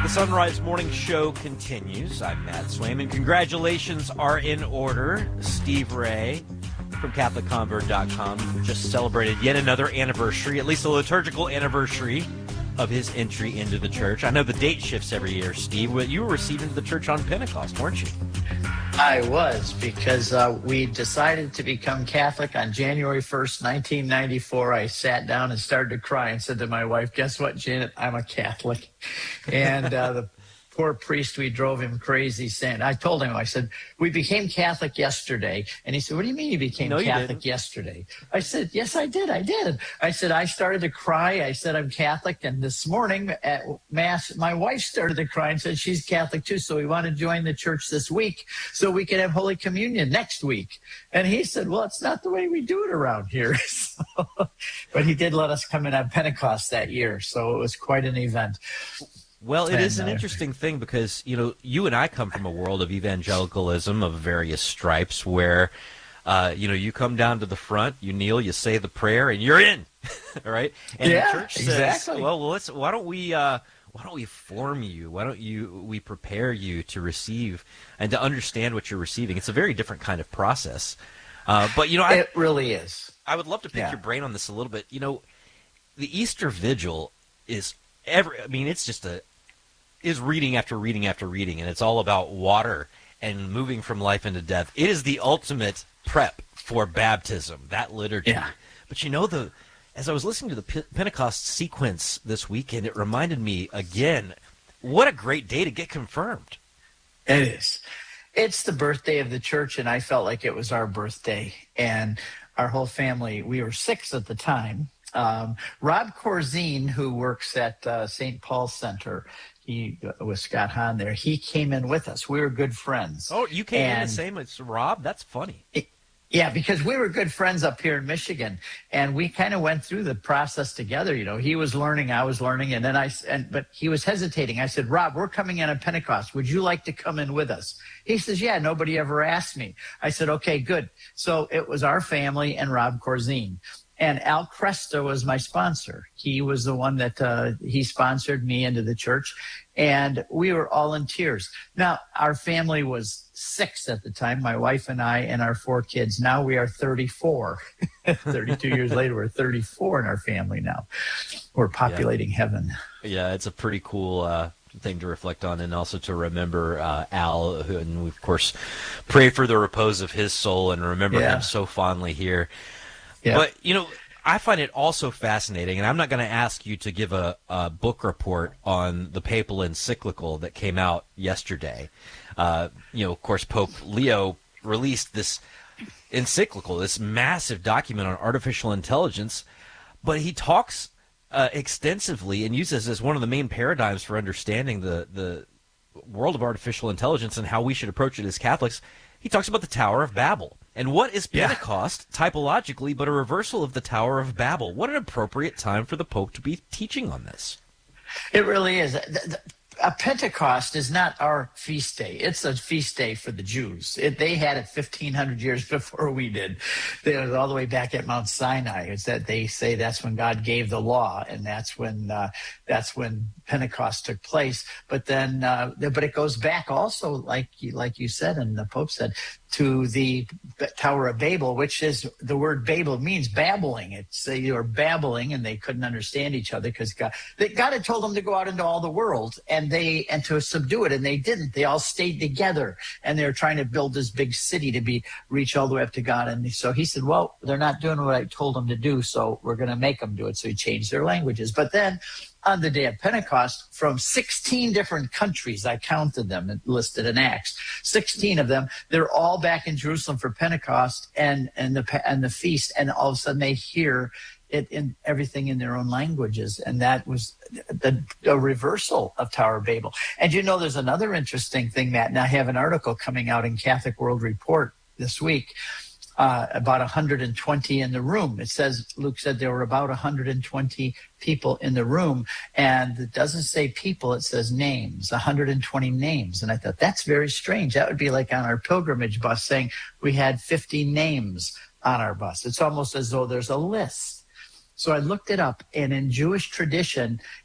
The Sunrise Morning Show continues. I'm Matt Swayman. Congratulations are in order. Steve Ray from CatholicConvert.com just celebrated yet another anniversary, at least a liturgical anniversary of his entry into the church. I know the date shifts every year, Steve. You were received into the church on Pentecost, weren't you? I was, because we decided to become Catholic on January 1st, 1994. I sat down and started to cry and said to my wife, guess what, Janet? I'm a Catholic. And the poor priest, we drove him crazy saying, I told him, I said, we became Catholic yesterday. And he said, what do you mean you became Catholic yesterday? I said, yes, I did. I said, I started to cry. I said, I'm Catholic. And this morning at Mass, my wife started to cry and said she's Catholic too. So we want to join the church this week so we can have Holy Communion next week. And he said, well, it's not the way we do it around here. But he did let us come in on Pentecost that year. So it was quite an event. Well, it is an interesting thing because, you know, you and I come from a world of evangelicalism of various stripes where, you come down to the front, you kneel, you say the prayer, and you're in, all right? And the church says, exactly. well, why don't we form you? Why don't we prepare you to receive and to understand what you're receiving? It's a very different kind of process. But, it really is. I would love to pick your brain on this a little bit. You know, the Easter Vigil is is reading after reading after reading, and it's all about water and moving from life into death. It is the ultimate prep for baptism, that liturgy. Yeah. But as I was listening to the Pentecost sequence this weekend, it reminded me again, what a great day to get confirmed. It is. It's the birthday of the church, and I felt like it was our birthday. And our whole family, we were 6 at the time. Rob Corzine, who works at St. Paul's Center, he with Scott Hahn there, he came in with us. We were good friends. Oh, you came in the same as Rob? That's funny. Yeah, because we were good friends up here in Michigan, and we kind of went through the process together. You know, he was learning, I was learning, and then but he was hesitating. I said, Rob, we're coming in on Pentecost. Would you like to come in with us? He says, yeah, nobody ever asked me. I said, okay, good. So it was our family and Rob Corzine. And Al Cresta was my sponsor. He was the one that he sponsored me into the church, and we were all in tears. Now, our family was 6 at the time, my wife and I and our 4 kids. Now we are 34. 32 years later, we're 34 in our family now. We're populating heaven. Yeah, it's a pretty cool thing to reflect on, and also to remember Al, and we, of course, pray for the repose of his soul and remember him so fondly here. Yeah. But, I find it also fascinating, and I'm not going to ask you to give a book report on the papal encyclical that came out yesterday. Of course, Pope Leo released this encyclical, this massive document on artificial intelligence, but he talks extensively and uses as one of the main paradigms for understanding the world of artificial intelligence and how we should approach it as Catholics. He talks about the Tower of Babel. And what is Pentecost, typologically, but a reversal of the Tower of Babel? What an appropriate time for the Pope to be teaching on this. It really is. Pentecost is not our feast day. It's a feast day for the Jews. They had it 1,500 years before we did. It was all the way back at Mount Sinai. It's that they say that's when God gave the law, and that's when Pentecost took place. But then, but it goes back also, like you said, and the Pope said, to the Tower of Babel, which is the word Babel means babbling. It's they were babbling and they couldn't understand each other because God had told them to go out into all the world and to subdue it, and they didn't. They all stayed together, and they were trying to build this big city to reach all the way up to God. And so he said, well, they're not doing what I told them to do, so we're going to make them do it. So he changed their languages. But then on the day of Pentecost, from 16 different countries, I counted them listed in Acts, 16 of them, they're all back in Jerusalem for Pentecost and the feast, and all of a sudden they hear it in everything in their own languages, and that was the reversal of Tower of Babel. And there's another interesting thing, Matt, and I have an article coming out in Catholic World Report this week. About 120 in the room. It says, Luke said there were about 120 people in the room, and it doesn't say people, it says names, 120 names. And I thought, that's very strange. That would be like on our pilgrimage bus saying we had 50 names on our bus. It's almost as though there's a list. So I looked it up, and in Jewish tradition,